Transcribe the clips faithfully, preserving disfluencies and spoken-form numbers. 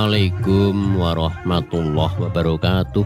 Assalamualaikum warahmatullahi wabarakatuh.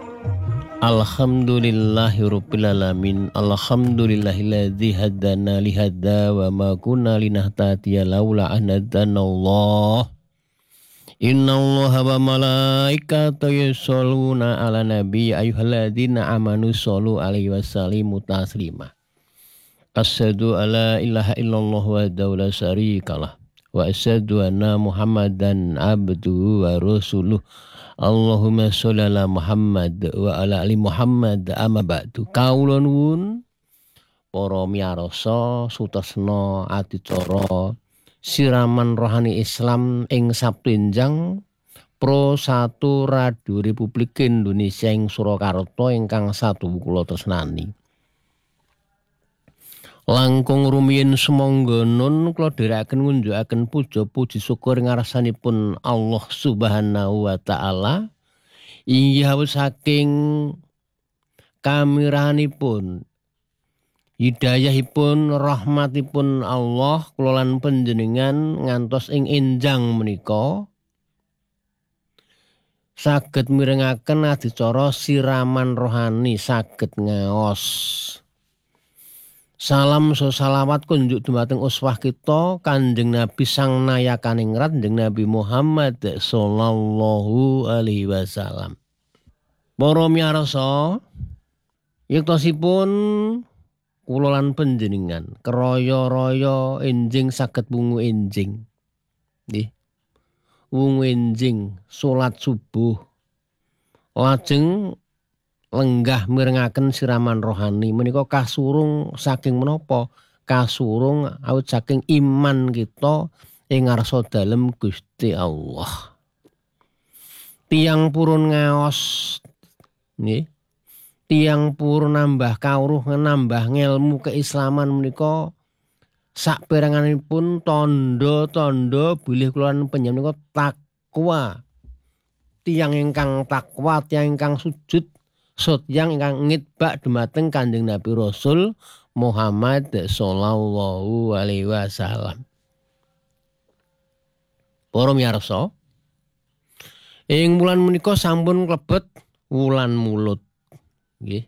Alhamdulillahirabbil alamin. Alhamdulillahilladzi hadana li hadza wa ma kunna linahtadiya laula an hadanallah. Innallaha wa malaikatahu yusholluna 'alan nabi ayyuhalladzina amanu shollu 'alaihi wa sallimu taslima. Asyhadu alla ilaha illallah wahdahu la syarikalah wa asyhadu anna Muhammadan abduhu wa rasuluh. Allahumma sholli ala Muhammad wa ala ali Muhammad amma ba'du. Kawula nuwun para miyarsa sutasna adicara siraman rohani Islam ing Sabtu enjang Pro satu Radio Republik Indonesia ing Surakarta ingkang sadewu kula tresnani. Langkung rumiyin sumangga nun kula dherekaken ngunjukaken puja puji syukur ngarsanipun Allah Subhanahu wa taala inggih saking kamirahanipun hidayahipun rahmatipun Allah kula lan panjenengan ngantos ing enjang menika saged mirengaken adicara siraman rohani saged ngaos. Salam so salawat kunjuk dumateng uswah kita Kanjeng Nabi sang nayakaning Kanjeng Nabi Muhammad sallallahu alaihi wasallam. Para miyarsa, yektosipun kula lan panjenengan keraya-raya enjing saged wungu enjing. Nggih. Wungu enjing salat subuh. Lajeng lenggah mirengaken siraman rohani menika kasurung saking menapa? Kasurung awit saking iman kita ing ngarsa dalem Gusti Allah. Tiang purun ngaos nggih. Tiang purun nambah kawruh nambah ngelmu keislaman menika saperanganipun tanda-tanda bilih kula panjenengan takwa. Tiang ingkang takwa, tiang ingkang sujud Sotyang ingkang ngitbak dumateng Kanjeng Nabi Rasul Muhammad sallallahu alaihi wasallam. Para miyarsa, ing wulan menika sampun klebet wulan Mulud. Nggih.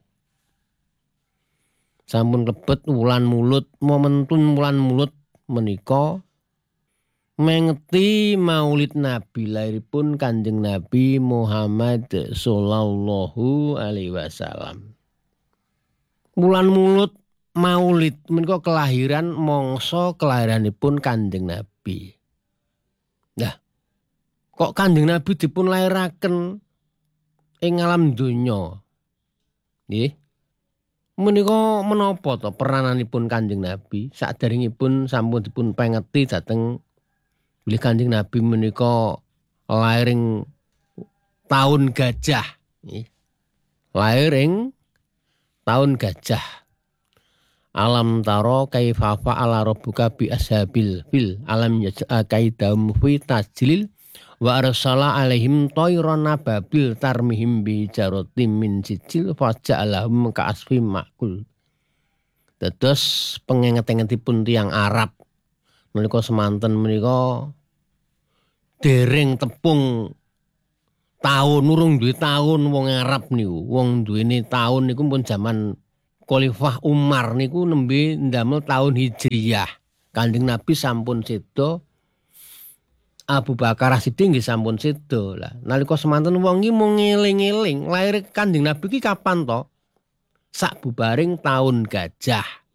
Sampun klebet wulan Mulud, momentum wulan Mulud menika mengeti maulid Nabi lairipun Kanjeng Nabi Muhammad sallallahu alaihi wasallam. Wulan Mulud maulid menika kelahiran mangsa kelahiranipun Kanjeng Nabi. Nah, kok Kanjeng Nabi dipun lairaken ing alam donya? Nggih. Menika menapa to perananipun Kanjeng Nabi saderengipun sampun dipun pengeti dhateng bilih Kanjeng Nabi menika lair ing taun gajah. Lair ing taun gajah. Alam taro kaifa fa'ala rabbuka bi ashabil fil alam yaj'a kaidahum fi tajlil wa arsala alaihim tayran ababil tarmihim bi jaratim min sijil faja'alahum ka'asfim ma'kul. Dados pengenget-engetipun tiyang Arab menika semanten menika dereng tepung taun urung duwe taun wong Arab niku. Wong duweni taun niku pun jaman Khalifah Umar niku nembe ndamel taun Hijriyah. Kanjeng Nabi sampun sedo, Abu Bakar As-Siddiq nggih sampun sedo. Lah nalika semanten wong iki mung ngeling-eling lair Kanjeng Nabi iki kapan to? Sak bubaring taun gajah.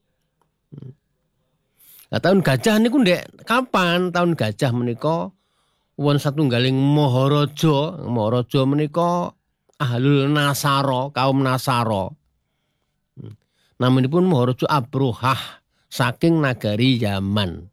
Lah tahun gajah niku ndek kapan? Tahun gajah menika won satunggaling Maharaja, Maharaja menika Ahlul Nasara, kaum Nasara. Namanipun Maharaja Abrohah saking nagari Yaman.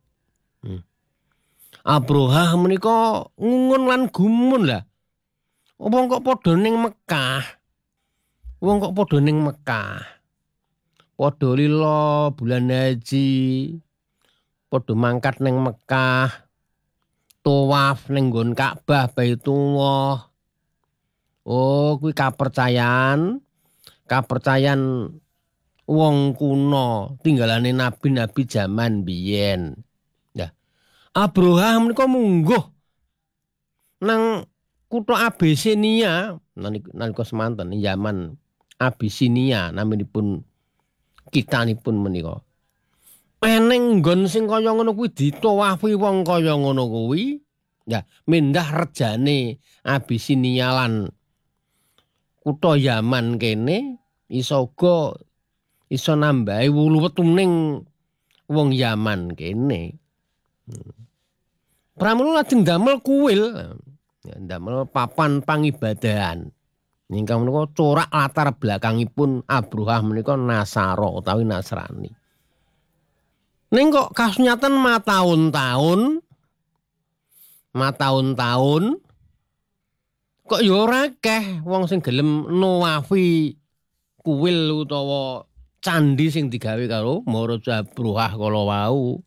Abrohah menika ngungun lan gumun lah. Wong kok padha ning Mekah. Wong kok padha ning Mekah. Padha lila bulan haji. Padha mangkat ning Mekah, tawaf ning nggon Ka'bah Baitullah. Oh, kuwi kapercayan, kapercayan wong kuno, tinggalane nabi-nabi zaman biyen. Nah, Abraham menika mungguh nang kutha Abisinia nalika semanten zaman Abisinia naminipun kitanipun menika. Eneng nggon sing kaya ngono kuwi ditawafi wong kaya ngono kuwi. Ya, mindah rejane Abisinia lan kutha Yaman kene iso uga iso nambahi wulu wetuning wong Yaman kene. Hmm. Pramila lajeng damel kuil, ya, damel papan pangibadahan. Ingkang menika corak latar belakangipun Abrohah menika Nasara utawi Nasrani. Ning kok kasunyatan mataun-taun mataun-taun kok ya ora akeh wong sing gelem nawafi kuil utawa candhi sing digawe karo Maharaja Abrohah kala wau.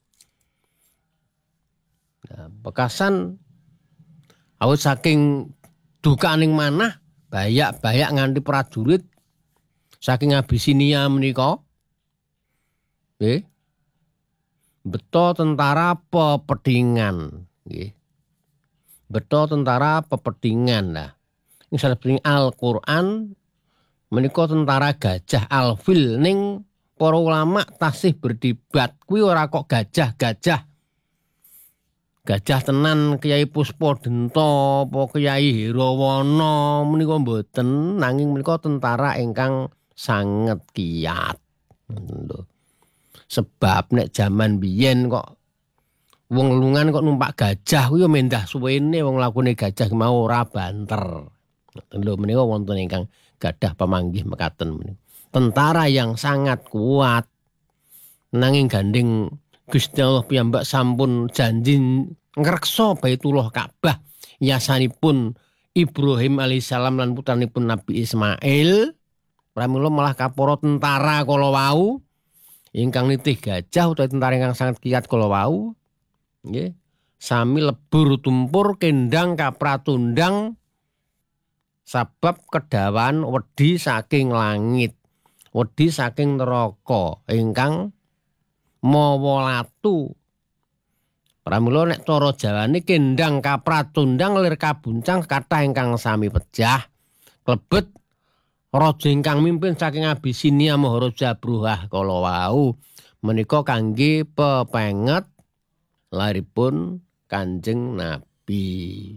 Nah, bekasan awit saking dukaning manah bayak-bayak nganti prajurit saking Abisinia menika. Nggih. Beto tentara pepedhingan, nggih. Beto tentara pepedhingan lah. Ing salebetning Al-Qur'an menika tentara gajah Alfil ning para ulama tasih berdebat kuwi ora kok gajah-gajah. Gajah tenan Kyai Puspadenta apa Kyai Herawana menika mboten nanging menika tentara ingkang sanget kiyat. Lho. Sebab nek jaman biyen kok wong lungan kok numpak gajah kuwi ya mendah suwene wong lakune gajah mau ora banter. Lho menika wonten ingkang gadah pamanggih mekaten menika. Tentara yang sangat kuat nanging gandeng Gusti Allah piyambak sampun janji ngreksa Baitullah Ka'bah yasanipun Ibrahim alaihissalam lan putranipun Nabi Ismail. Pramila malah kapara tentara kala wau ingkang nitih gajah utawi tentara ingkang sangat kiyat kala wau nggih sami lebur tumpur kendang kapratundang sabab kedawan wedi saking langit, wedi saking neraka ingkang mawa latu. Pramila nek cara Jawane kendang kapratundang lir kabuncang kathah ingkang sami pejah. Klebet raja ingkang mimpin saking Abisinia Maharaja Abrohah kala wau menika kangge pepenget lairipun Kanjeng Nabi.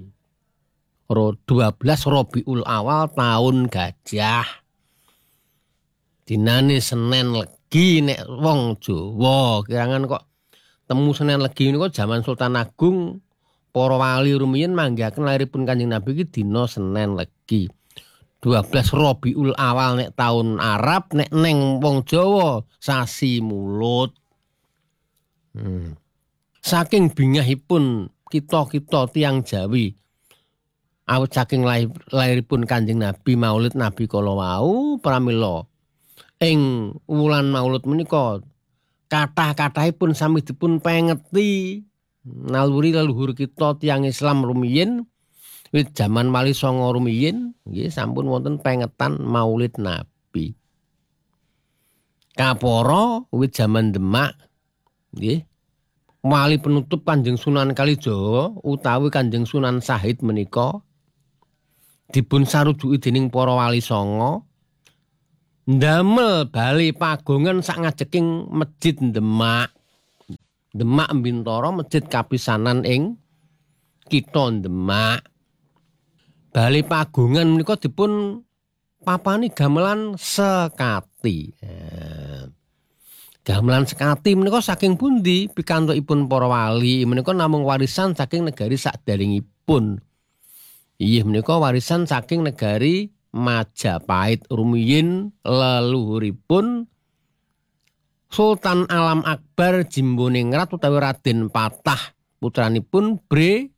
dua belas Rabiul Awal tahun gajah. Dinane Senin Legi nek wong Jawa kirangan kok temu Senin Legi niku jaman Sultan Agung para wali rumiyin manggihaken lairipun Kanjeng Nabi iki dina Senin Legi. dua belas Rabiul Awal nek tahun Arab nek neng wong Jawa sasi Mulut. Hmm. Saking bingahipun kita-kita tiang Jawi awit saking lahir, lahiripun Kanjeng Nabi Maulid Nabi kala wau pramila ing wulan Maulid menika kathah-kathahipun sami dipun pengeti naluri leluhur kita tiang Islam rumiyin wit jaman Wali Songo rumiyin nggih sampun wonten pengetan Maulid Nabi. Kapara wit jaman Demak nggih wali penutup Kanjeng Sunan Kalijaga utawi Kanjeng Sunan Sahid menika dipun sarujuki dening para Wali Songo ndamel bali pagongan sak ngajeking Masjid Demak. Demak Bintoro masjid kapisanan ing kitha Demak. Bali pagungan menika dipun papani gamelan sekati. Eh, gamelan sekati menika saking pundi pikantokipun para wali menika namung warisan saking negari sakderengipun. Inggih menika warisan saking negari Majapahit rumiyin leluhuripun Sultan Alam Akbar Jimboningrat utawi Raden Patah putranipun Bre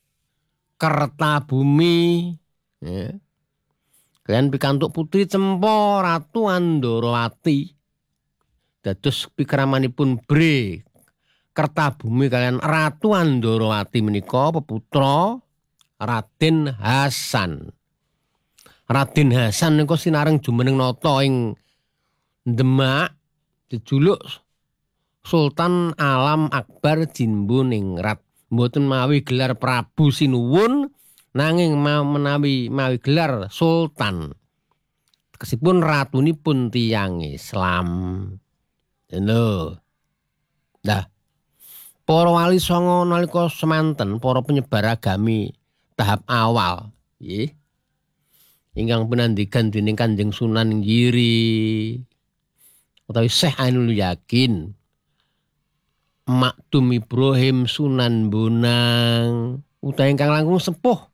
Kertabumi ya. Kalian pikantuk putri Cempo Ratu Andarawati dados pikramanipun Bre Kertabumi kalian Ratu Andarawati menika peputra Raden Hasan. Raden Hasan niku sinareng jumeneng nata ing Demak dijuluk Sultan Alam Akbar Jimboningrat. Mboten mawi gelar Prabu Sinuwun Nanging mau menawi mawi gelar sultan. Tegesipun ratunipun tiyang Islam. Lho. Nah, para wali songo nalika semanten para penyebar agami tahap awal, nggih. Ingkang pinandikan dening Kanjeng Sunan Giri utawi Syekh Ainul Yakin, Maktum Ibrahim Sunan Bonang utawi ingkang langkung sepuh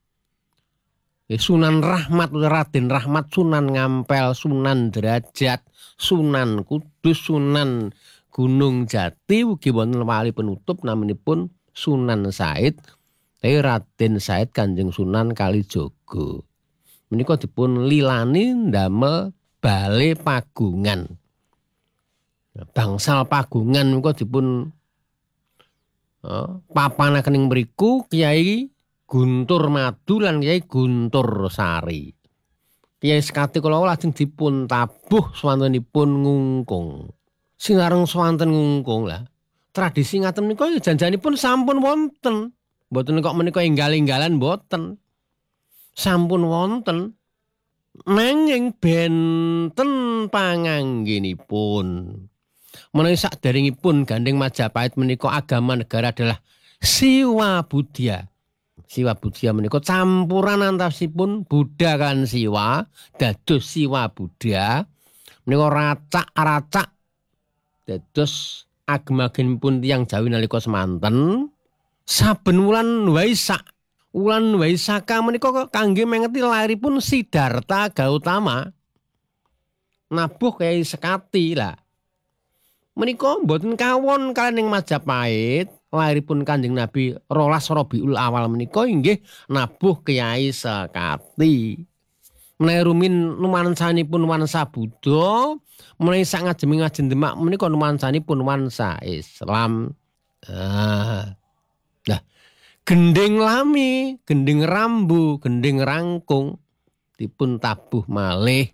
Sunan Rahmat, Raden Rahmat, Sunan Ngampel, Sunan Derajat, Sunan Kudus, Sunan Gunung Jati, ugi wonten wali penutup namanipun Sunan Said, tapi Raden Said Kanjeng Sunan Kalijaga. Menika dipun lilani ndamel bale pagungan. Bangsal pagungan menika dipun uh, papanaken ing mriku Kyai Guntur Madu lan Kyai Guntur Sari. Kyai sekati kula lajeng dipun tabuh swantenipun ngungkung. Sinareng swanten ngungkung lah. Tradisi ngaten menika janjanipun sampun wonten. Mboten kok menika enggal-enggalan mboten. Sampun wonten. Nanging benten panganggenipun. Menawi sakderengipun gandeng Majapahit menika agama negara adalah Siwa Buddha. Siwa Buddha menika campuran antawisipun Buddha kan Siwa, dados Siwa Buddha. Menika racak-racak dados agemagenipun tiyang Jawi nalika semanten. Saben wulan Waisak, wulan Waisaka menika kangge mengeti lairipun Siddhartha Gautama. Nabuh Kyai Sekati lah. Menika mboten kawon kaliyan ing Majapahit. Lairipun Kanjeng Nabi rolas Rabiul Awal menika inggih nabuh Kyai Sekati. Menawi rumin numansanipun wansa Buddha, menawi sak ngajeng ngajeng Demak menika numansanipun wansa Islam. Ah. Nah, gending lami, gending rambu, gending rangkung dipun tabuh malih.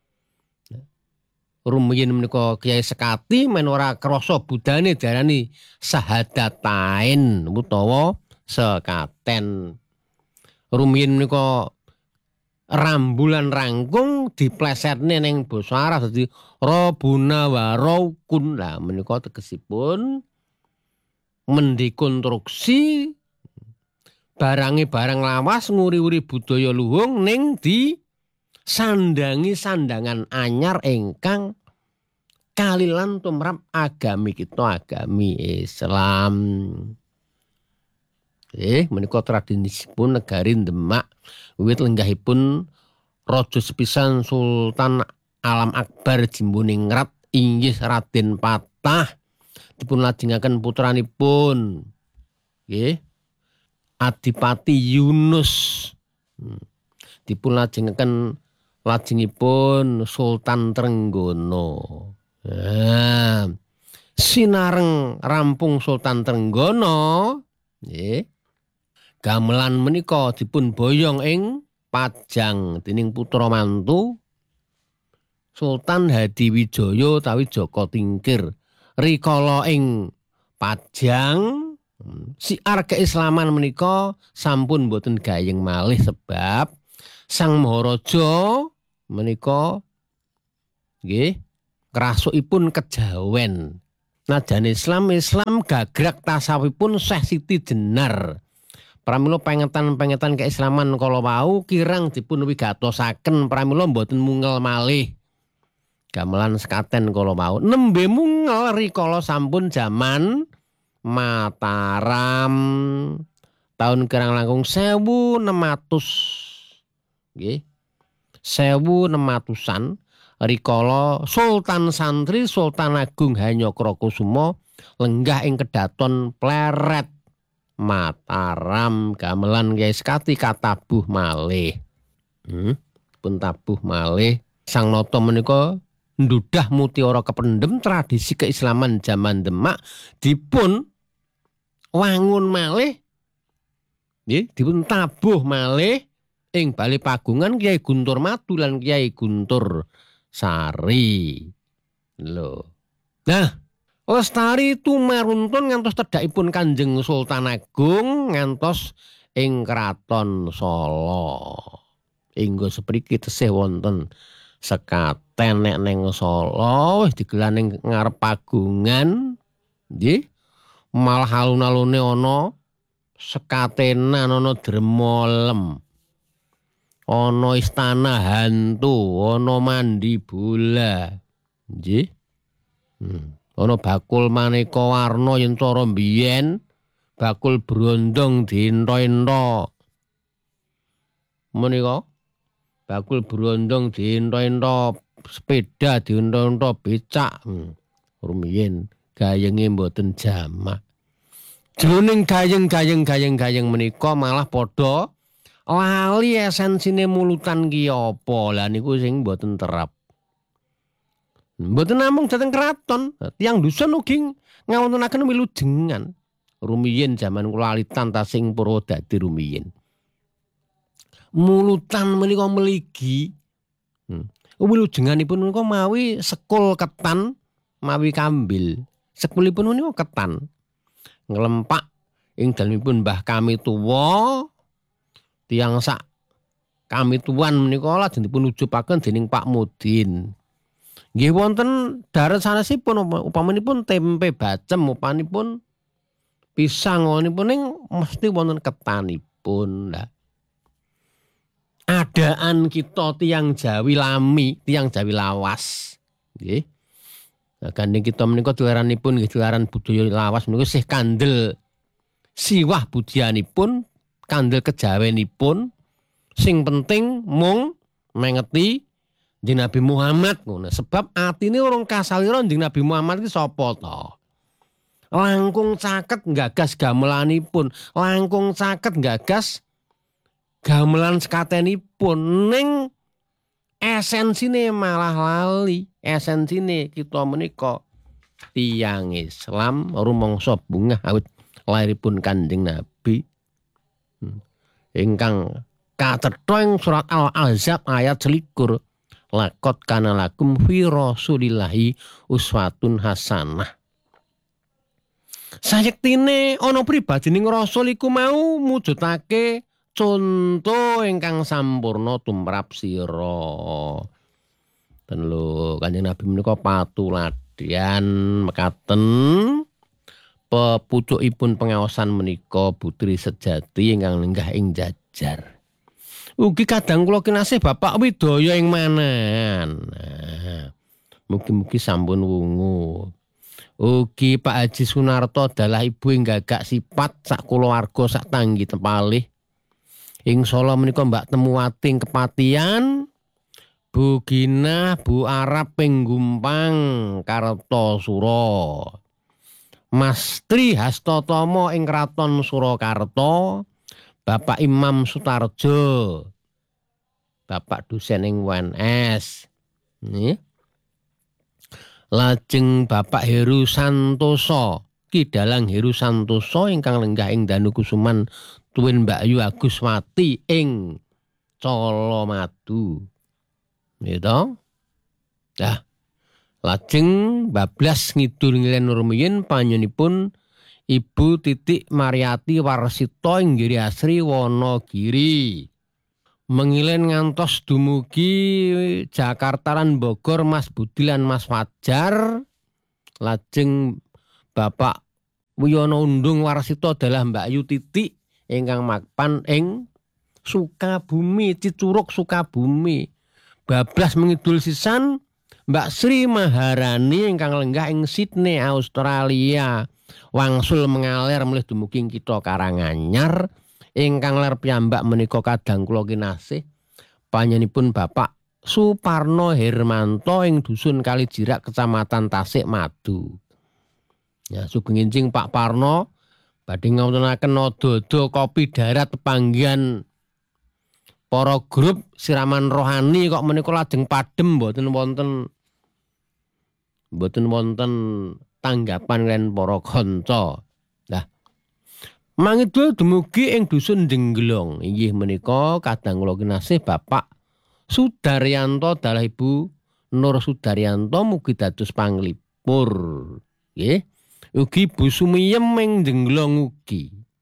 Rumiyin menika Kyai Sekati men ora krasa budane diarani sahadatain utawa sekaten. Rumiyin menika rambulan rangkung diplesetne ning basa Arab dadi robuna waraukun. Lah menika tegesipun mendekonstruksi barange barang lawas nguri-uri budaya luhung ning di sandangi sandangan anyar ingkang kalilan tumrap agami kita agami Islam. Eh menika tradisipun negari Demak wiwit lenggahipun raja sepisan Sultan Alam Akbar Jimboningrat inggih Raden Patah dipun lajengaken putranipun nggih Adipati Yunus. Hmm. Dipun lajengaken lajengipun Sultan Trenggono. Nah, sinareng rampung Sultan Trenggono, nggih. Gamelan menika dipun boyong ing Pajang dening putra mantu Sultan Hadiwijaya utawi Joko Tingkir. Rikala ing Pajang siar keislaman menika sampun boten gayeng malih sebab Sang Maharaja menika nggih krasukipun kejawen. Najan Islam Islam gagrak tasawufipun Syekh Siti Jenar. Pramila pengetan-pengetan keislaman kala wau kirang dipun wigatosaken pramila mboten mungel malih. Gamelan sekaten kala wau nembe mungel rikala sampun jaman Mataram tahun kirang langkung sewu enem atus nggih sewu enem atusan rikala Sultan Santri Sultan Agung Hanyakarakusuma lenggah ing kedaton Pleret Mataram. Gamelan Kyai Sekati katabuh malih. Hmm, pun tabuh malih. Sang nata menika ndudah mutiara kependhem tradisi keislaman jaman Demak dipun wangun malih nggih dipun tabuh malih ing bali pagungan Kyai Guntur Madu lan Kyai Guntur Sari. Lho. Nah, lestari tumaruntun ngantos tedhakipun Kanjeng Sultan Agung ngantos ing kraton Sala. Inggo sepriki tesih wonten sekaten nek ning Sala wis digelar ning ngarep pagungan. Nggih. Malah alun-alune ana sekatenan, ana dremolem. Ana istana hantu, ana mandi bola. Nggih. Hmm. Ana bakul maneka warna yen cara mbiyen, bakul brondong dienthok-enthok. Menika bakul brondong dienthok-enthok, sepeda dienthok-enthok, becak. Hmm. Rumiyin gayenge mboten jamak. Jroning gayeng-gayeng-gayeng-gayeng menika malah padha lali esensine mulutan ki apa. Lah niku sing mboten terap. Mboten namung dhateng kraton, tiyang dusun ugi ngawontenaken wilujengan. Rumiyin jaman kula alitan tasing Purwodadi rumiyin. Mulutan menika mligi. Hmm. Wilujenganipun menika mawi sekul ketan mawi kambil. Sekulipun menika ketan. Nglempak ing dalemipun Mbah Kami Tuwa. Tiyang sak Kami Tuwan menika lajeng dipun ujupaken dening Pak Mudin. Nggih wonten daret sanesipun upamanipun tempe bacem, upanipun pisang wontenipun ning mesti wonten ketanipun. Lah. Adaan kita tiyang Jawi lami, tiyang Jawi lawas. Nggih. Nah, gandeng kita menika dolaranipun nggih dolaran budaya lawas menika sih kandel siwah budianipun, kandel kejawenipun. Sing penting mung mengeti Kanjeng Nabi Muhammad ngono. Sebab atine urung kasalira Kanjeng Nabi Muhammad iki sapa to? Langkung caket nggagas gamelanipun, langkung caket nggagas gamelan sekatenipun ning esensine malah lali. Esensine kita menika tiyang Islam rumangsa bungah awit lairipun Kanjeng Nabi. Hmm. Ingkang kathetha ing surat Al-Ahzab ayat selikur. Lakot kana lakum fi rasulillahi uswatun hasanah. Sayektine ana pribadining rasul iku mau mujudake conto ingkang sampurna tumrap sira. Den lho Kanjeng Nabi menika patuladan mekaten pepucukipun pengaosan menika putri sejati ingkang lenggah ing jajar. Ugi kadang kula kinasih Bapak Widaya ing manan. Nah, mugi-mugi sampun wungu. Ugi Pak Haji Sunarto adalah ibu ing gagak sifat sak kulawarga sak tanggi tepalih. Ing Solo menika Mbak Temuwati kepatian, Bu Ginah, Bu Arab ing Gumpang Kartosura. Mas Tri Hastatomo ing Kraton Surakarta. Bapak Imam Sutarjo, Bapak dosen ing U N S. Nggih. Lajeng Bapak Heru Santoso, Ki Dalang Heru Santoso ingkang lenggah ing Danukusuman tuwin Mbak Yu Aguswati ing Colomadu. Nggih to? Nah, lajeng bablas ngidul ngilen rumiyin panjenenganipun Ibu Titik Mariati Warsito ing Giri Asri Wonogiri. Mengilen ngantos dumugi Jakarta lan Bogor Mas Budi lan Mas Fajar. Lajeng Bapak Wiyono Undung Warsito adalah Mbak Yu Titik ingkang mapan ing Sukabumi, Cicurug Sukabumi. Bablas mengidul sisan Mbak Sri Maharani ingkang lenggah ing Sydney Australia. Wangsul mengalir mulih dumugi kita Karanganyar ingkang ler piyambak menika kadang kula kinasih panjenenganipun Bapak Suparno Hermanto ing dusun Kalijirak Kecamatan Tasikmadu. Ya sugeng enjing Pak Parno badhe ngawontenaken nada-nada kopi darat pepanggihan para grup siraman rohani kok menika lajeng padhem mboten wonten mboten wonten tanggapan lan para kanca. Nah, mangidul dumugi ing dusun Jengglong. Inggih menika kadang kula kinasih Bapak Sudaryanto dalah Ibu Nur Sudaryanto mugi dados panglipur. Nggih. Ugi Bu Sumiyem ing Jengglong ugi.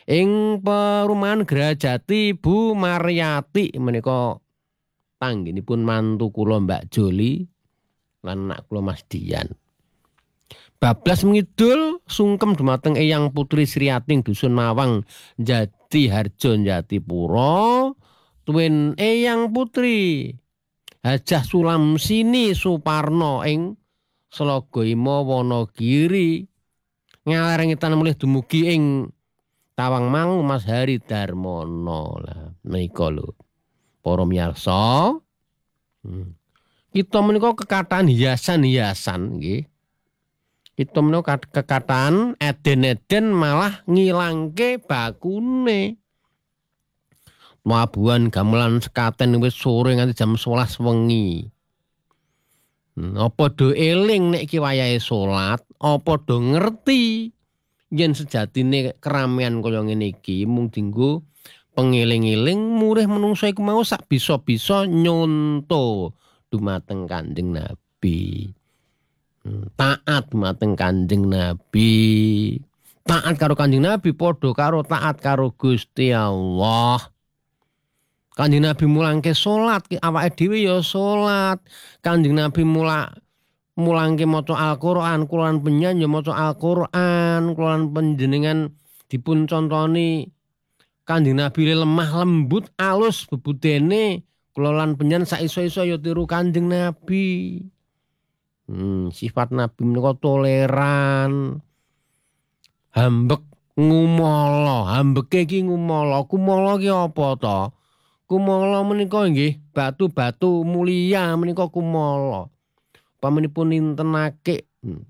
ing perumahan Grajati Bu Maryati menika tanggenipun mantu kula Mbak Joli lan anak kula Mas Dian. Bablas mengidul sungkem dumateng Eyang Putri Sriating dusun Mawang Jati Harjo Jatipura tuwin Eyang Putri Hajah Sulamsini Suparno ing Slagayama Wonogiri ngalarengitan mulih dumugi ing Tawangmangu Mas Hari Darmono lah menika lho para miyarsa. Hmm. Kita menika kekathah hiasan-hiasan nggih. Kita menika kekathah eden-eden malah ngilangke bakune. Mlabuhan gamelan sekaten wis sore nganti jam sewelas wengi. Hmm, apa do eling nek iki wayahe salat, apa do ngerti yen sejatine keramaian kaya ngene iki mung dienggo pengeling-eling murih menungso iku mau sak bisa-bisa nyonto dumateng Kanjeng Nabi. Hmm, taat dumateng Kanjeng Nabi. Taat karo Kanjeng Nabi padha karo taat karo Gusti Allah. Kanjeng Nabi mulangke salat, awake dhewe ya salat. Kanjeng Nabi mulak mulangke maca Al-Qur'an, kula penyan ya maca Al-Qur'an, kula panjenengan dipun contoni Kanjeng Nabi lemah lembut alus bebudene, kula lan penyan sak iso-iso ya tiru Kanjeng Nabi. Hmm, sifat Nabi menika toleran. Hambek ngumala, hambeke iki ngumala, kumala ki apa to? Kumala menika nggih batu-batu mulia menika kumala. Pamanipun nintenake hmm.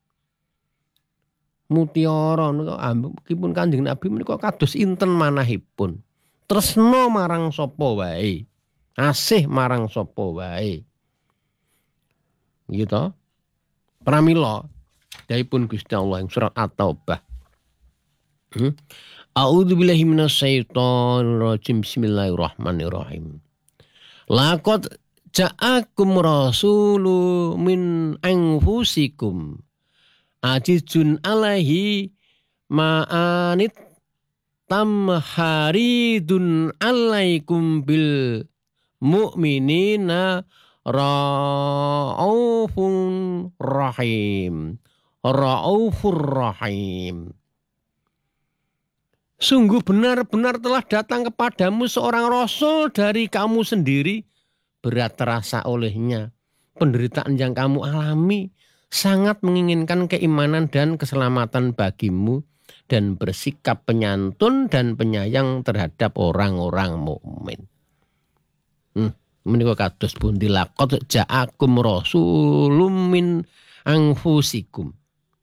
mutiara menika ambekipun Kanjeng Nabi menika kados inten manahipun. Tresna marang sapa wae. Asih marang sapa wae. Nggih to? Pramila daipun Gusti Allah ing surat At-Taubah. Hmm? A'udzubillahi minasyaitonir rajim. Bismillahirrahmanirrahim. Laqad ja'akum rasulu min anfusikum azizun alaihi ma'anit tamharidun alaikum bil mu'minina ra'ufun rahim. Ra'ufur rahim. Sungguh benar-benar telah datang kepadamu seorang rasul dari kamu sendiri, berat terasa olehnya. Penderitaan yang kamu alami sangat menginginkan keimanan dan keselamatan bagimu dan bersikap penyantun dan penyayang terhadap orang-orang mukmin. Hmm, menika kados pundi laqad ja'akum rasulun min anfusikum.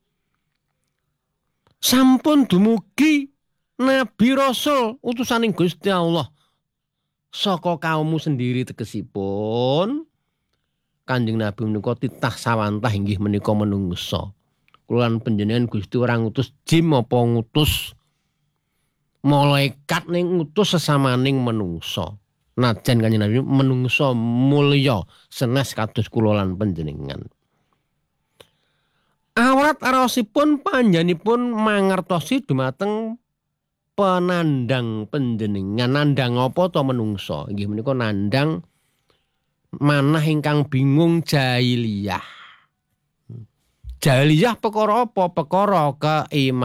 Sampun dumugi Nabi Rasul utusaning Gusti Allah saka kaummu sendiri tegesipun Kanjeng Nabi menika titah sawantah inggih menika menungso. Kula panjenengan Gusti ora ngutus jin apa ngutus malaikat ning ngutus sesamaning menungso. Najan Kanjeng Nabi menungso mulya senes kados kula lan panjenengan. Awrat arosipun panjenenganipun mangertosi dumateng penandang panjenengan. Nandang apa to menungso? Inggih menika nandang manah ingkang bingung jahiliyah. Jahiliyah perkara apa? Perkara keimanan.